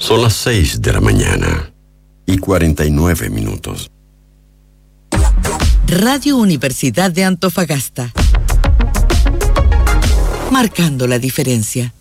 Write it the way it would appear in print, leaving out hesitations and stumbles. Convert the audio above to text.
Son las 6 de la mañana y 49 minutos. Radio Universidad de Antofagasta. Marcando la diferencia.